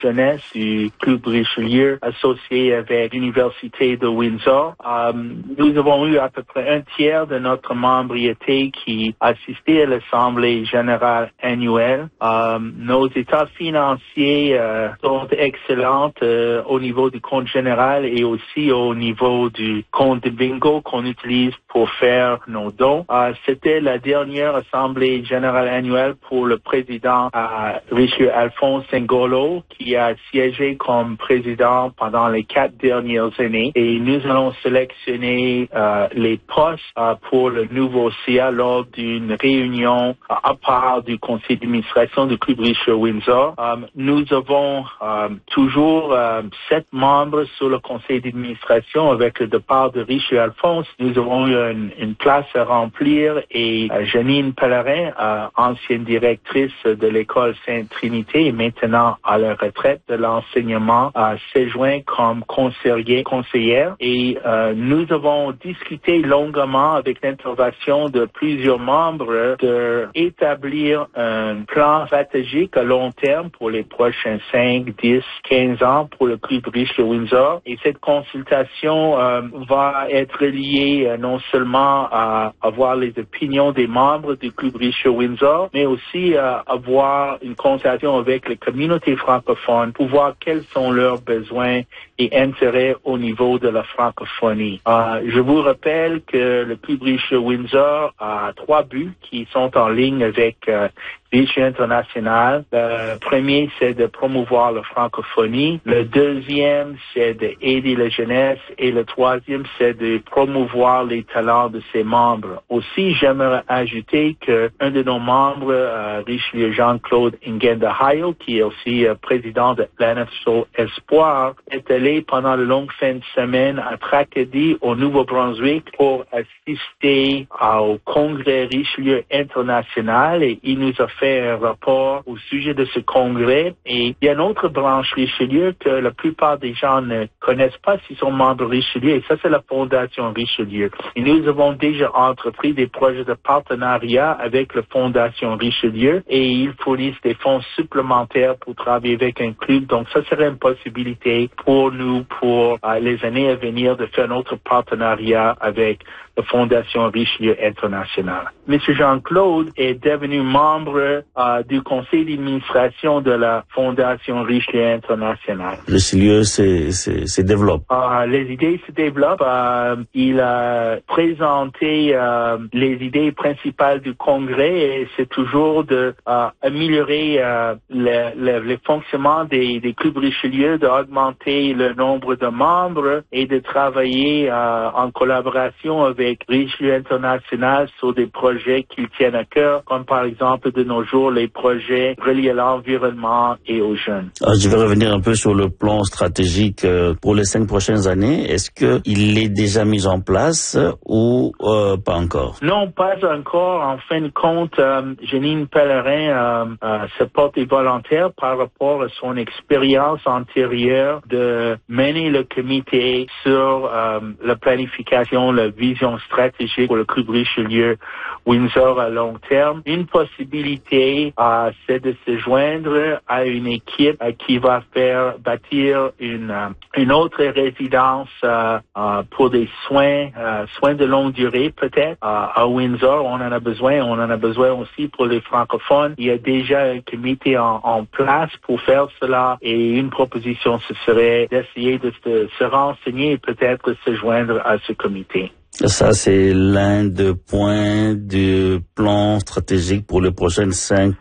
jeunesse du Club Richelieu associé avec l'Université de Windsor. Nous avons eu à peu près un tiers de notre membriété qui assistait à l'Assemblée générale annuelle. Nos états financiers sont excellents au niveau du compte général et aussi au niveau du compte de bingo qu'on utilise pour faire nos dons. C'était la dernière Assemblée générale annuelle pour le président Richelieu Alphonse Ngolo, qui a siégé comme président pendant les 4 dernières années. Et nous allons sélectionner les postes pour le nouveau CA lors d'une réunion à part du conseil d'administration du Club Richelieu Windsor. Nous avons toujours 7 membres sur le conseil d'administration. Avec le départ de Richelieu Alphonse, nous avons eu une place à remplir et Janine Pellerin, ancienne directrice de l'école Sainte-Trinité et maintenant à la retraite de l'enseignement, s'est joint comme conseillère et nous avons discuté longuement avec l'intervention de plusieurs membres de établir un plan stratégique à long terme pour les prochains 5, 10, 15 ans pour le Club Richelieu Windsor. Et cette consultation va être liée non seulement à avoir les opinions des membres du Club Richelieu Windsor, mais aussi avoir une consultation avec les communautés francophones pour voir quels sont leurs besoins et intérêts au niveau de la francophonie. Je vous rappelle que le Club Richelieu Windsor a 3 buts qui sont en ligne avec Richelieu International. Le premier, c'est de promouvoir la francophonie. Le deuxième, c'est d'aider la jeunesse. Et le troisième, c'est de promouvoir les talents de ses membres. Aussi, j'aimerais ajouter que un de nos membres, Richelieu Jean-Claude Nguyen-Hayo, qui est aussi président de l'NFSO Espoir, est allé pendant la longue fin de semaine à Tracadie, au Nouveau-Brunswick, pour assister au congrès Richelieu International. Et il nous a fait un rapport au sujet de ce congrès. Et il y a une autre branche Richelieu que la plupart des gens ne connaissent pas s'ils sont membres Richelieu. Et ça, c'est la Fondation Richelieu. Et nous avons déjà entrepris des projets de partenariat avec la Fondation Richelieu et ils fournissent des fonds supplémentaires pour travailler avec un club. Donc, ça serait une possibilité pour nous, pour les années à venir, de faire notre partenariat avec la Fondation Richelieu International. Monsieur Jean-Claude est devenu membre du conseil d'administration de la Fondation Richelieu International. Richelieu se développe. Les idées se développent. Il a présenté les idées principales du congrès et c'est toujours de améliorer le fonctionnement des clubs Richelieu, d'augmenter le nombre de membres et de travailler en collaboration avec Richelieu International sur des projets qu'ils tiennent à cœur, comme par exemple de nos jours les projets reliés à l'environnement et aux jeunes. Je vais revenir un peu sur le plan stratégique pour les 5 prochaines années. Est-ce qu'il est déjà mis en place ou pas encore? Non, pas encore. En fin de compte, Janine Pellerin se porte volontaire par rapport à son expérience antérieure de mener le comité sur la planification, la vision stratégique pour le Club Richelieu Windsor à long terme. Une possibilité, c'est de se joindre à une équipe qui va faire bâtir une autre résidence pour des soins de longue durée peut-être à Windsor. On en a besoin. On en a besoin aussi pour les francophones. Il y a déjà un comité en place pour faire cela et une proposition ce serait d'essayer de se renseigner et peut-être se joindre à ce comité. Ça, c'est l'un des points du plan stratégique pour les prochaines 5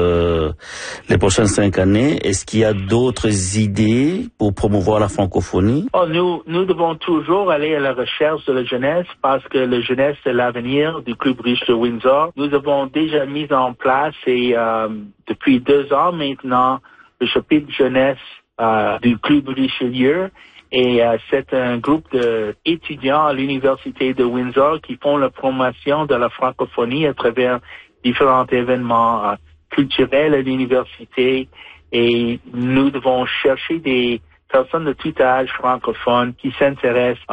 années. Est-ce qu'il y a d'autres idées pour promouvoir la francophonie? Nous devons toujours aller à la recherche de la jeunesse parce que la jeunesse c'est l'avenir du Club Richelieu Windsor. Nous avons déjà mis en place et depuis 2 ans maintenant le chapitre jeunesse du Club Richelieu. Et c'est un groupe d'étudiants à l'Université de Windsor qui font la promotion de la francophonie à travers différents événements culturels à l'université. Et nous devons chercher des personnes de tout âge francophones qui s'intéressent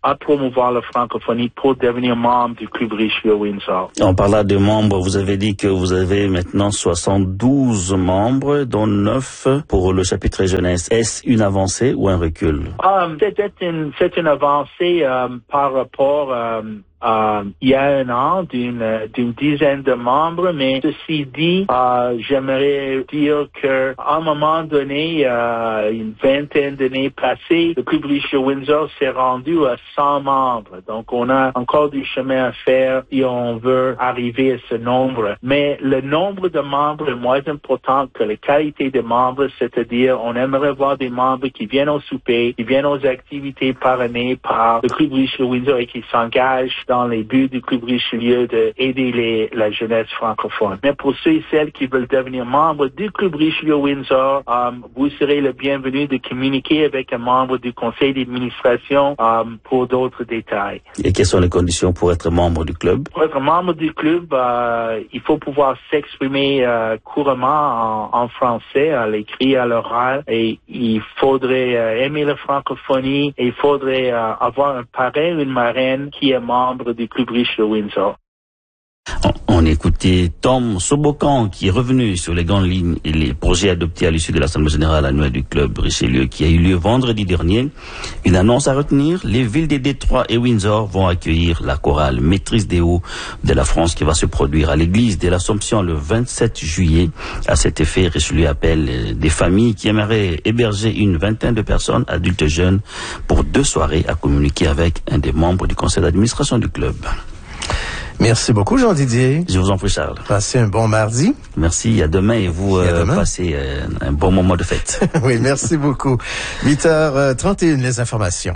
à promouvoir la francophonie pour devenir membre du Club Richelieu Windsor. On parle de membres, vous avez dit que vous avez maintenant 72 membres, dont 9 pour le chapitre jeunesse. Est-ce une avancée ou un recul? C'est une avancée par rapport il y a un an d'une dizaine de membres, mais ceci dit, j'aimerais dire que à un moment donné, une vingtaine d'années passées, le Club Richelieu Windsor s'est rendu à 100 membres. Donc on a encore du chemin à faire si on veut arriver à ce nombre. Mais le nombre de membres est moins important que la qualité des membres, c'est-à-dire on aimerait voir des membres qui viennent au souper, qui viennent aux activités par année par le Club Richelieu Windsor et qui s'engagent dans les buts du Club Richelieu d'aider la jeunesse francophone. Mais pour ceux et celles qui veulent devenir membres du Club Richelieu Windsor, vous serez le bienvenu de communiquer avec un membre du conseil d'administration pour d'autres détails. Et quelles sont les conditions pour être membre du club? Pour être membre du club, il faut pouvoir s'exprimer couramment en français, à l'écrit, à l'oral, et il faudrait aimer la francophonie, et il faudrait avoir un parrain ou une marraine qui est membre du Club Richelieu Windsor. On écoutait Tom Sobokan qui est revenu sur les grandes lignes et les projets adoptés à l'issue de l'Assemblée générale annuelle du Club Richelieu qui a eu lieu vendredi dernier. Une annonce à retenir, les villes de Détroit et Windsor vont accueillir la chorale Maîtrise des Hauts de la France qui va se produire à l'église de l'Assomption le 27 juillet. À cet effet, Richelieu appelle des familles qui aimeraient héberger une vingtaine de personnes, adultes et jeunes, pour 2 soirées à communiquer avec un des membres du conseil d'administration du club. Merci beaucoup, Jean-Didier. Je vous en prie, Charles. Passez un bon mardi. Merci, à demain et vous passez un bon moment de fête. Oui, merci beaucoup. 8h31, les informations.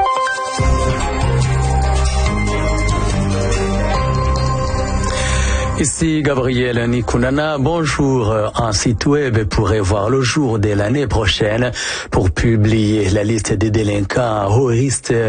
Ici Gabriel Nikunana, bonjour. Un site web pourrait voir le jour de l'année prochaine pour publier la liste des délinquants à haut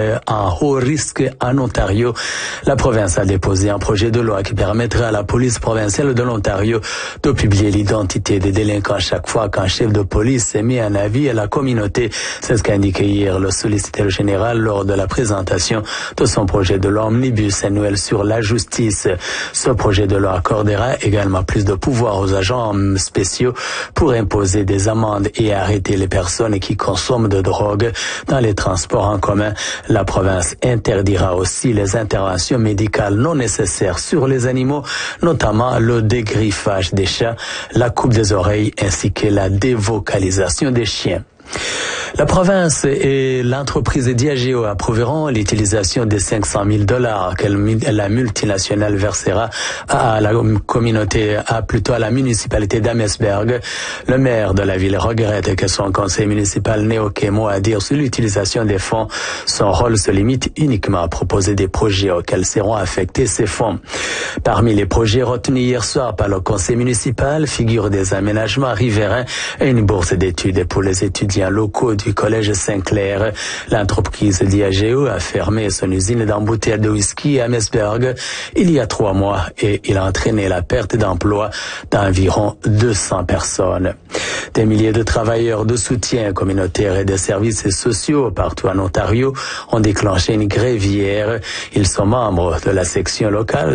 risque en Ontario. La province a déposé un projet de loi qui permettra à la police provinciale de l'Ontario de publier l'identité des délinquants chaque fois qu'un chef de police émet un avis à la communauté. C'est ce qu'a indiqué hier le solliciteur général lors de la présentation de son projet de loi omnibus annuel sur la justice. Ce projet de loi accordera également plus de pouvoir aux agents spéciaux pour imposer des amendes et arrêter les personnes qui consomment de drogue dans les transports en commun. La province interdira aussi les interventions médicales non nécessaires sur les animaux, notamment le dégriffage des chats, la coupe des oreilles ainsi que la dévocalisation des chiens. La province et l'entreprise Diageo approuveront l'utilisation des $500 000 que la multinationale versera à la communauté, à la municipalité d'Amesberg. Le maire de la ville regrette que son conseil municipal n'ait aucun mot à dire sur l'utilisation des fonds. Son rôle se limite uniquement à proposer des projets auxquels seront affectés ces fonds. Parmi les projets retenus hier soir par le conseil municipal figurent des aménagements riverains et une bourse d'études pour les étudiants locaux du collège Saint-Clair. L'entreprise Diageo a fermé son usine d'embouteillage de whisky à Amesberg il y a 3 mois et il a entraîné la perte d'emploi d'environ 200 personnes. Des milliers de travailleurs de soutien communautaire et de services sociaux partout en Ontario ont déclenché une grève hier. Ils sont membres de la section locale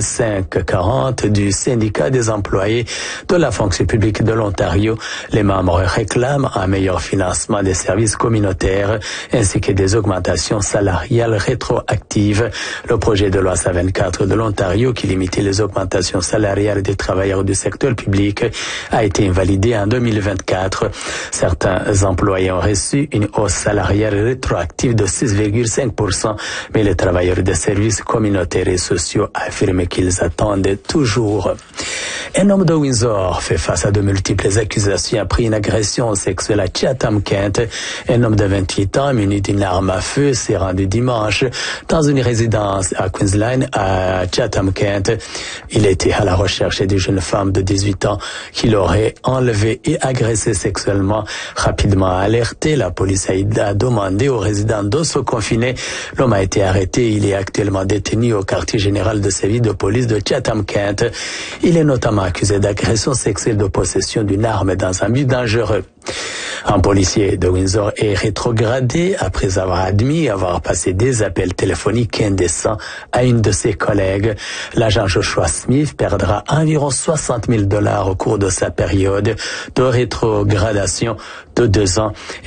540 du syndicat des employés de la fonction publique de l'Ontario. Les membres réclament un meilleur financement des services communautaires ainsi que des augmentations salariales rétroactives. Le projet de loi 124 de l'Ontario qui limitait les augmentations salariales des travailleurs du secteur public a été invalidé en 2024. Certains employés ont reçu une hausse salariale rétroactive de 6,5%, mais les travailleurs des services communautaires et sociaux affirment qu'ils attendent toujours. Un homme de Windsor fait face à de multiples accusations après une agression sexuelle à Chatham-Kent. Un homme de 28 ans muni d'une arme à feu s'est rendu dimanche dans une résidence à Queensland à Chatham-Kent. Il était à la recherche d'une jeune femme de 18 ans qui l'aurait enlevée et agressée sexuellement. Rapidement alerté, la police a demandé aux résidents de se confiner. L'homme a été arrêté. Il est actuellement détenu au quartier général de service de police de Chatham-Kent. Il est notamment accusé d'agression sexuelle de possession d'une arme dans un but dangereux. Un policier de Windsor est rétrogradé après avoir admis avoir passé des appels téléphoniques indécents à une de ses collègues. L'agent Joshua Smith perdra environ $60,000 au cours de sa période de rétrogradation de 2 ans.